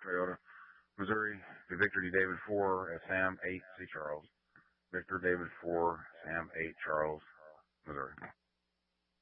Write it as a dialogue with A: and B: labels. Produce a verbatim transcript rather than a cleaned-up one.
A: Toyota, Missouri. To Victor D. David four, uh, Sam eight, C. Charles. Victor David four, Sam eight, Charles, Missouri.